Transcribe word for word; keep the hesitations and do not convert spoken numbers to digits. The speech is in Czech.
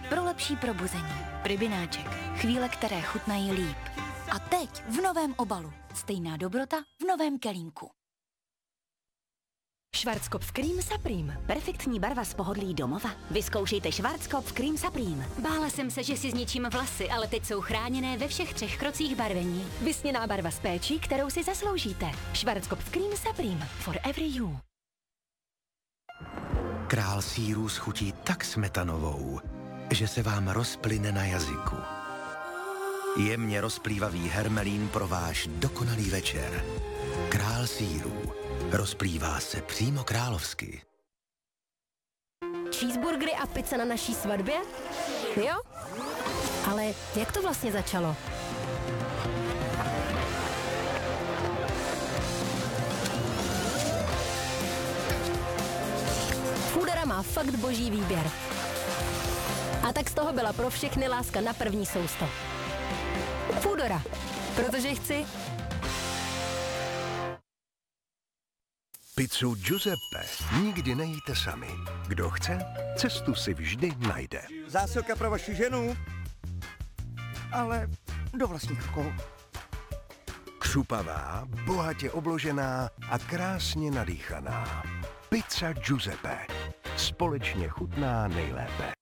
pro lepší probuzení. Rybináček. Chvíle, které chutnají líp. A teď v novém obalu. Stejná dobrota v novém kelímku. Schwarzkopf Creme Supreme. Perfektní barva z pohodlí domova. Vyzkoušejte Schwarzkopf Creme Supreme. Bála jsem se, že si zničím vlasy, ale teď jsou chráněné ve všech třech krocích barvení. Vysněná barva s péčí, kterou si zasloužíte. Schwarzkopf Creme Supreme. For every you. Král sýrů schutí tak smetanovou, že se vám rozplyne na jazyku. Jemně rozplývavý hermelín pro váš dokonalý večer. Král sýrů. Rozplývá se přímo královsky. Cheeseburgery a pizza na naší svatbě? Jo? Ale jak to vlastně začalo? Foodora má fakt boží výběr. A tak z toho byla pro všechny láska na první sousto. Foodora, protože chci... Pizzu Giuseppe nikdy nejíte sami. Kdo chce, cestu si vždy najde. Zásilka pro vaši ženu, ale do vlastních rukou. Křupavá, bohatě obložená a krásně nadýchaná. Pizza Giuseppe. Společně chutná nejlépe.